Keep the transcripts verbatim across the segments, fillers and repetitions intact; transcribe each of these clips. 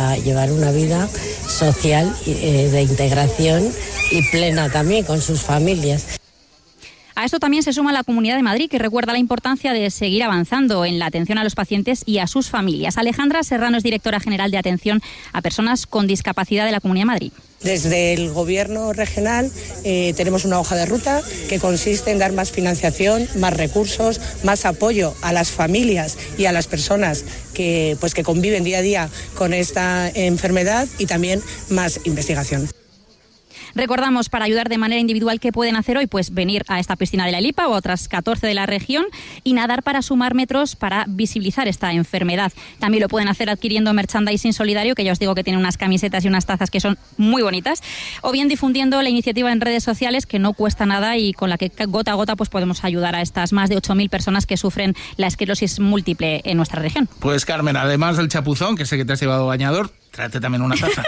para llevar una vida social eh, de integración y plena también con sus familias. A esto también se suma la Comunidad de Madrid, que recuerda la importancia de seguir avanzando en la atención a los pacientes y a sus familias. Alejandra Serrano es directora general de atención a personas con discapacidad de la Comunidad de Madrid. Desde el Gobierno regional eh, tenemos una hoja de ruta que consiste en dar más financiación, más recursos, más apoyo a las familias y a las personas que, pues, que conviven día a día con esta enfermedad y también más investigación. Recordamos, para ayudar de manera individual, ¿qué pueden hacer hoy? Pues venir a esta piscina de la Elipa o a otras catorce de la región y nadar para sumar metros para visibilizar esta enfermedad. También lo pueden hacer adquiriendo merchandising solidario, que ya os digo que tiene unas camisetas y unas tazas que son muy bonitas, o bien difundiendo la iniciativa en redes sociales, que no cuesta nada y con la que gota a gota pues podemos ayudar a estas más de ocho mil personas que sufren la esclerosis múltiple en nuestra región. Pues Carmen, además del chapuzón, que sé que te has llevado bañador, tráete también una taza.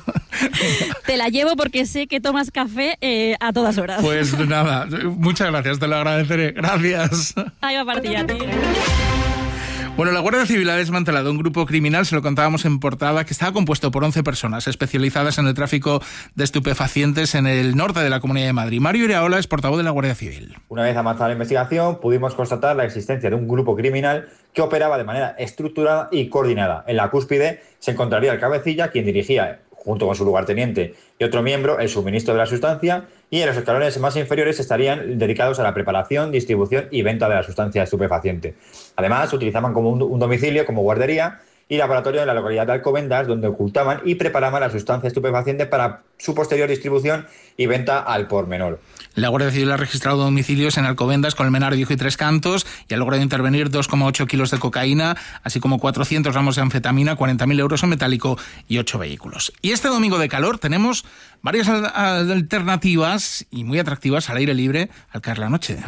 Te la llevo porque sé que tomas café eh, a todas horas. Pues nada, muchas gracias, te lo agradeceré. Gracias. Ahí va para ti, a ti. Bueno, la Guardia Civil ha desmantelado un grupo criminal, se lo contábamos en portada, que estaba compuesto por once personas especializadas en el tráfico de estupefacientes en el norte de la Comunidad de Madrid. Mario Iraola es portavoz de la Guardia Civil. Una vez avanzada la investigación, pudimos constatar la existencia de un grupo criminal que operaba de manera estructurada y coordinada. En la cúspide se encontraría el cabecilla, quien dirigía, junto con su lugarteniente y otro miembro, el suministro de la sustancia, y en los escalones más inferiores estarían dedicados a la preparación, distribución y venta de la sustancia estupefaciente. Además, utilizaban como un, un domicilio, como guardería y laboratorio en la localidad de Alcobendas, donde ocultaban y preparaban la sustancia estupefaciente para su posterior distribución y venta al por menor. La Guardia Civil ha registrado domicilios en Alcobendas, Colmenar Viejo y Tres Cantos y ha logrado intervenir dos coma ocho kilos de cocaína, así como cuatrocientos gramos de anfetamina, cuarenta mil euros en metálico y ocho vehículos. Y este domingo de calor tenemos varias alternativas y muy atractivas al aire libre al caer la noche.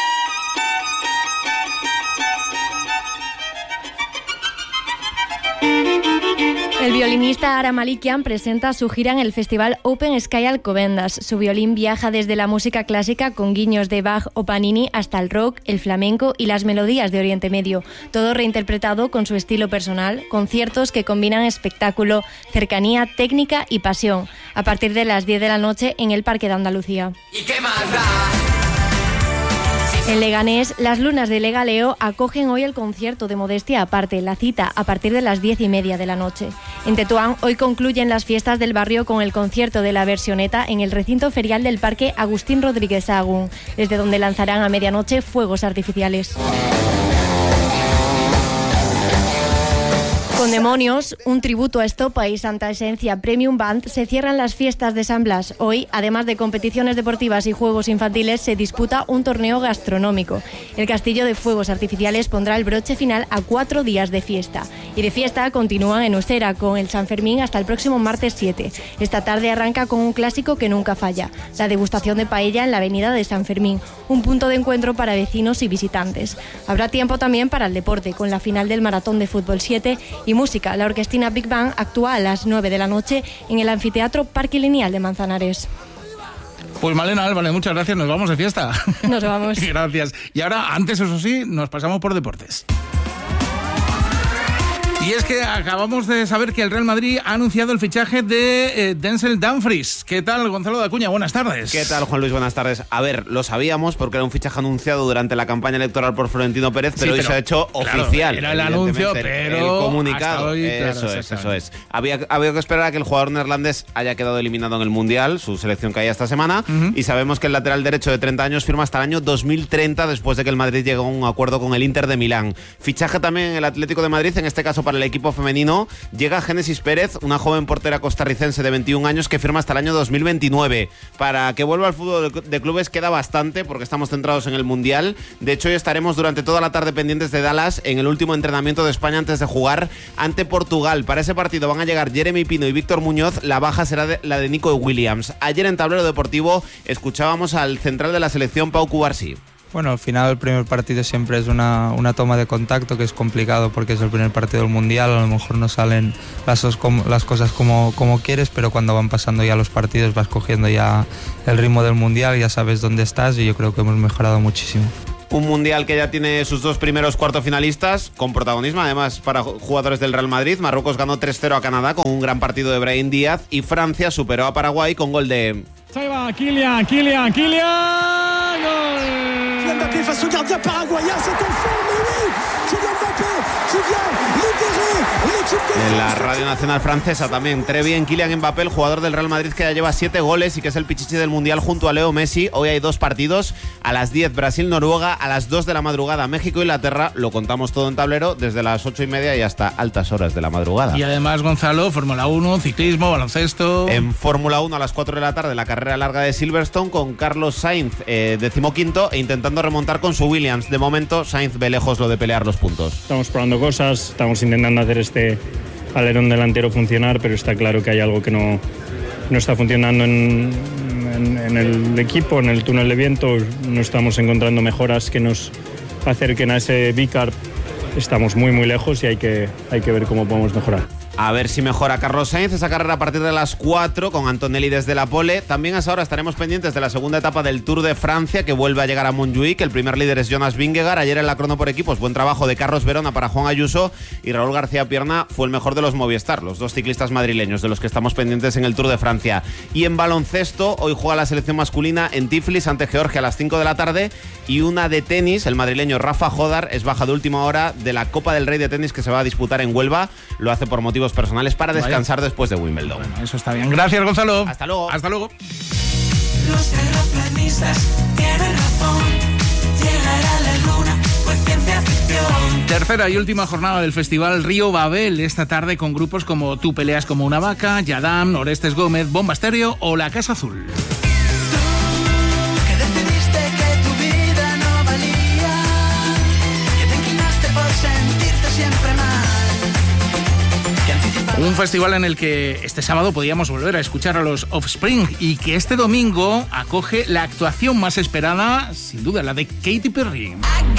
El violinista Ara Malikian presenta su gira en el festival Open Sky Alcobendas. Su violín viaja desde la música clásica con guiños de Bach o Paganini hasta el rock, el flamenco y las melodías de Oriente Medio. Todo reinterpretado con su estilo personal, conciertos que combinan espectáculo, cercanía, técnica y pasión. A partir de las diez de la noche en el Parque de Andalucía. ¿Y qué más da? En Leganés, las Lunas de Legaleo acogen hoy el concierto de Modestia Aparte, la cita a partir de las diez y media de la noche. En Tetuán, hoy concluyen las fiestas del barrio con el concierto de la Versioneta en el recinto ferial del Parque Agustín Rodríguez Sahagún, desde donde lanzarán a medianoche fuegos artificiales. Con Demonios, un tributo a Estopa y Santa Esencia Premium Band, se cierran las fiestas de San Blas. Hoy, además de competiciones deportivas y juegos infantiles, se disputa un torneo gastronómico. El Castillo de Fuegos Artificiales pondrá el broche final a cuatro días de fiesta. Y de fiesta continúan en Usera con el San Fermín hasta el próximo martes siete. Esta tarde arranca con un clásico que nunca falla, la degustación de paella en la avenida de San Fermín, un punto de encuentro para vecinos y visitantes. Habrá tiempo también para el deporte, con la final del Maratón de Fútbol siete y música. La orquestina Big Bang actúa a las nueve de la noche en el Anfiteatro Parque Lineal de Manzanares. Pues Malena Álvarez, muchas gracias, nos vamos de fiesta. Nos vamos. Gracias. Y ahora, antes eso sí, nos pasamos por deportes. Y es que acabamos de saber que el Real Madrid ha anunciado el fichaje de eh, Denzel Dumfries. ¿Qué tal, Gonzalo de Acuña? Buenas tardes. ¿Qué tal, Juan Luis? Buenas tardes. A ver, lo sabíamos porque era un fichaje anunciado durante la campaña electoral por Florentino Pérez, pero sí, hoy pero, se ha hecho claro, oficial. Era el anuncio, pero el comunicado. Hoy, eso claro, es, eso es. Había, había que esperar a que el jugador neerlandés haya quedado eliminado en el Mundial, su selección caía esta semana, uh-huh. y sabemos que el lateral derecho de treinta años firma hasta el año dos mil treinta después de que el Madrid llegó a un acuerdo con el Inter de Milán. Fichaje también en el Atlético de Madrid, en este caso para el equipo femenino. Llega Génesis Pérez, una joven portera costarricense de veintiún años que firma hasta el año dos mil veintinueve. Para que vuelva al fútbol de clubes queda bastante porque estamos centrados en el Mundial. De hecho, hoy estaremos durante toda la tarde pendientes de Dallas en el último entrenamiento de España antes de jugar ante Portugal. Para ese partido van a llegar Jeremy Pino y Víctor Muñoz. La baja será de, la de Nico Williams. Ayer en Tablero Deportivo escuchábamos al central de la selección, Pau Cubarsí. Bueno, al final el primer partido siempre es una, una toma de contacto que es complicado porque es el primer partido del Mundial, a lo mejor no salen las, las cosas como, como quieres, pero cuando van pasando ya los partidos vas cogiendo ya el ritmo del Mundial, ya sabes dónde estás y yo creo que hemos mejorado muchísimo. Un mundial que ya tiene sus dos primeros cuartos finalistas, con protagonismo además para jugadores del Real Madrid. Marruecos ganó tres cero a Canadá con un gran partido de Brahim Díaz y Francia superó a Paraguay con gol de... Ahí va, Kylian, Kylian, Kylian, gol. Mbappé face au gardien paraguayen, c'est un faux, mais oui, Kylian Mbappé qui vient libérer l'équipe de... En la Radio Nacional Francesa también, très bien Kylian Mbappé, el jugador del Real Madrid que ya lleva siete goles y que es el pichichi del Mundial junto a Leo Messi. Hoy hay dos partidos, a las diez Brasil-Noruega, a las dos de la madrugada México-Inglaterra. Lo contamos todo en tablero desde las ocho y media y hasta altas horas de la madrugada. Y además, Gonzalo, Fórmula uno, ciclismo, baloncesto... En Fórmula uno a las cuatro de la tarde, la carrera larga de Silverstone con Carlos Sainz, eh, decimoquinto, e intentando remontar con su Williams. De momento, Sainz ve lejos lo de pelear los puntos. Estamos probando cosas, estamos intentando hacer este alerón delantero funcionar, pero está claro que hay algo que no, no está funcionando en, en, en el equipo, en el túnel de viento. No estamos encontrando mejoras que nos acerquen a ese bicarb. Estamos muy muy lejos y hay que, hay que ver cómo podemos mejorar. A ver si mejora Carlos Sainz. Esa carrera a partir de las cuatro con Antonelli desde la pole. También a esa hora estaremos pendientes de la segunda etapa del Tour de Francia, que vuelve a llegar a Montjuïc. El primer líder es Jonas Vingegaard. Ayer en la crono por equipos, buen trabajo de Carlos Verona para Juan Ayuso, y Raúl García Pierna fue el mejor de los Movistar, los dos ciclistas madrileños de los que estamos pendientes en el Tour de Francia. Y en baloncesto, hoy juega la selección masculina en Tiflis ante Georgia a las cinco de la tarde, y una de tenis. El madrileño Rafa Jodar es baja de última hora de la Copa del Rey de tenis que se va a disputar en Huelva. Lo hace por motivos personales para descansar Vaya. después de Wimbledon. Bueno, eso está bien. Gracias, Gonzalo. Hasta luego. Hasta luego. Los terraplanistas tienen razón. Llegar a la luna fue ciencia ficción. Tercera y última jornada del Festival Río Babel. Esta tarde con grupos como Tú peleas como una vaca, Yadam, Orestes Gómez, Bomba Estéreo o La Casa Azul. Un festival en el que este sábado podíamos volver a escuchar a los Offspring y que este domingo acoge la actuación más esperada, sin duda, la de Katy Perry.